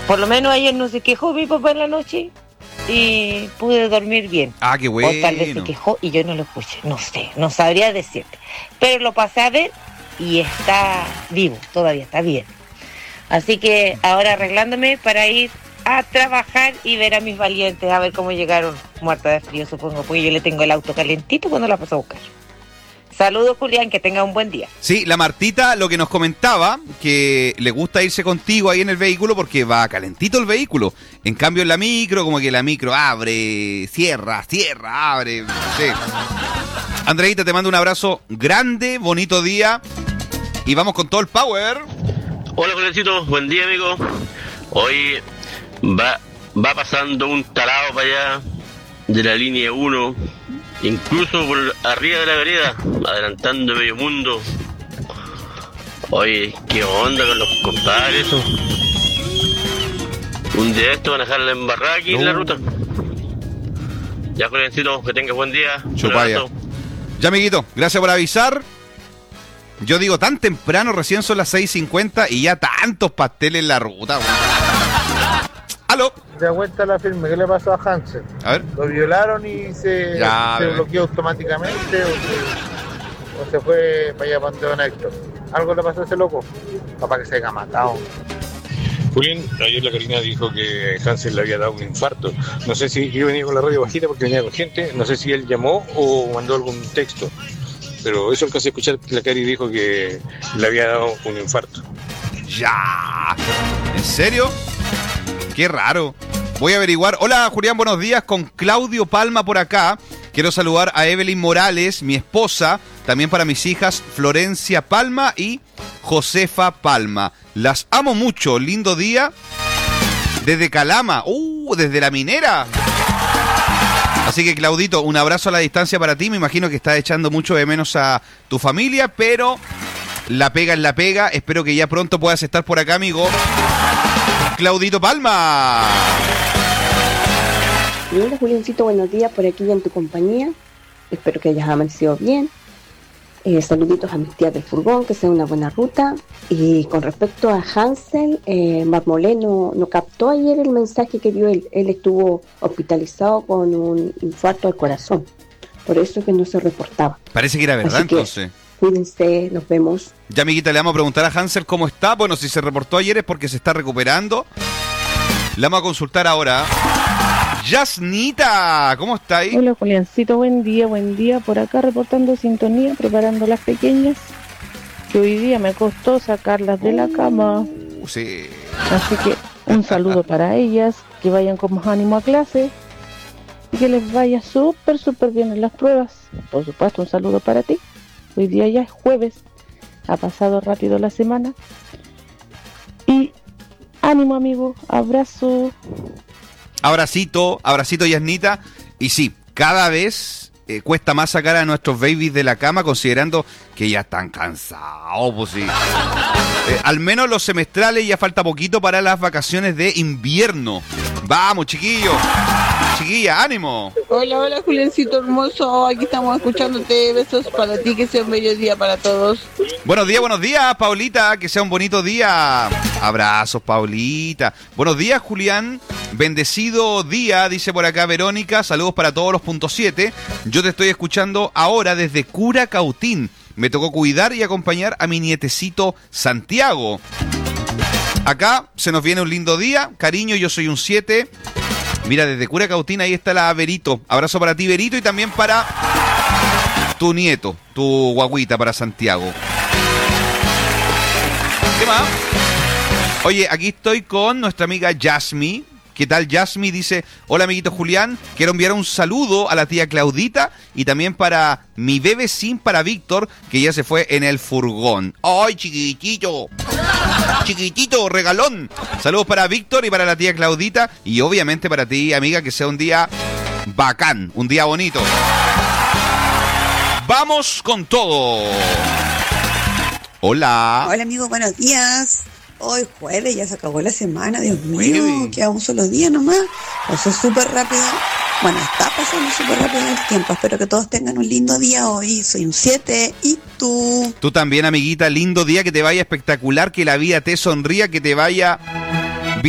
Por lo menos ayer no se quejó mi papá en la noche y pude dormir bien. Ah, qué bueno. O tal vez se quejó y yo no lo escuché, no sé, no sabría decirte. Pero lo pasé a ver y está vivo, todavía está bien. Así que ahora arreglándome para ir a trabajar y ver a mis valientes, a ver cómo llegaron, muerta de frío supongo, porque yo le tengo el auto calentito cuando la paso a buscar. Saludos, Julián, que tenga un buen día. Sí, la Martita lo que nos comentaba, que le gusta irse contigo ahí en el vehículo porque va calentito el vehículo. En cambio en la micro, como que la micro abre, cierra, abre. Sí. Andreita, te mando un abrazo grande, bonito día y vamos con todo el power. Hola, Juliancito, buen día, amigo. Hoy va pasando un tarado para allá de la línea 1, incluso por arriba de la vereda, adelantando medio mundo. Oye, ¿qué onda con los compadres eso? Un día de esto van a dejar la embarrada aquí en la ruta. Ya, Juliancito, que tengas buen día. Chupaya. Ya, amiguito, gracias por avisar. Yo digo, tan temprano, recién son las 6:50 y ya tantos pasteles en la ruta. ¡Aló! Da vuelta la firme, ¿qué le pasó a Hansel? A ver. ¿Lo violaron y se bloqueó automáticamente o se fue para allá para donde Don Héctor? ¿Algo le pasó a ese loco? Para que se haya matado. Julián, ayer la Karina dijo que Hansel le había dado un infarto. No sé si yo venía con la radio bajita porque venía con gente, no sé si él llamó o mandó algún texto. Pero eso alcancé a escuchar que la Cari dijo que le había dado un infarto. ¡Ya! ¿En serio? ¡Qué raro! Voy a averiguar. Hola, Julián, buenos días. Con Claudio Palma por acá. Quiero saludar a Evelyn Morales, mi esposa. También para mis hijas Florencia Palma y Josefa Palma. Las amo mucho. Lindo día. Desde Calama. Desde la minera. Así que, Claudito, un abrazo a la distancia para ti. Me imagino que estás echando mucho de menos a tu familia, pero la pega es la pega. Espero que ya pronto puedas estar por acá, amigo. Claudito Palma. Hola, Juliancito, buenos días por aquí en tu compañía. Espero que hayas amanecido bien. Saluditos a mis tías del furgón, que sea una buena ruta. Y con respecto a Hansel, Marmolé no captó ayer el mensaje que dio él. Él estuvo hospitalizado con un infarto al corazón. Por eso que no se reportaba. Parece que era verdad. Así entonces. Cuídense, nos vemos. Ya, amiguita, le vamos a preguntar a Hansel cómo está. Bueno, si se reportó ayer es porque se está recuperando. Le vamos a consultar ahora. Yasnita, ¿cómo está ahí? Hola, Juliancito, buen día, por acá reportando sintonía, preparando las pequeñas, que hoy día me costó sacarlas de la cama. Sí. Así que un saludo para ellas, que vayan con más ánimo a clase y que les vaya súper bien en las pruebas. Por supuesto, un saludo para ti. Hoy día ya es jueves, ha pasado rápido la semana. Y ánimo, amigo, abrazo. Abracito, Yasnita. Y sí, cada vez cuesta más sacar a nuestros babies de la cama, considerando que ya están cansados, pues sí. Al menos los semestrales ya falta poquito para las vacaciones de invierno. Vamos, chiquillos. Chiquilla, ánimo. Hola, Juliancito hermoso. Aquí estamos escuchándote. Besos para ti, que sea un bello día para todos. Buenos días, Paulita. Que sea un bonito día. Abrazos, Paulita. Buenos días, Julián. Bendecido día, dice por acá Verónica. Saludos para todos los .7. Yo te estoy escuchando ahora desde Curacautín. Me tocó cuidar y acompañar a mi nietecito Santiago. Acá se nos viene un lindo día. Cariño, yo soy un 7. Mira, desde Curacautín ahí está la Verito. Abrazo para ti, Verito, y también para tu nieto, tu guaguita, para Santiago. ¿Qué más? Oye, aquí estoy con nuestra amiga Yasmi. ¿Qué tal, Yasmi? Dice, hola, amiguito Julián, quiero enviar un saludo a la tía Claudita y también para mi bebecín, para Víctor, que ya se fue en el furgón. ¡Ay, chiquitito! Chiquitito, regalón. Saludos para Víctor y para la tía Claudita y obviamente para ti, amiga, que sea un día bacán, un día bonito. Vamos con todo. Hola. Hola, amigo, buenos días. Hoy jueves, ya se acabó la semana, Dios mío, queda un solo día nomás. Pasó súper rápido. Bueno, está pasando súper rápido el tiempo. Espero que todos tengan un lindo día hoy. Soy un 7. ¿Y tú? Tú también, amiguita. Lindo día, que te vaya espectacular, que la vida te sonría, que te vaya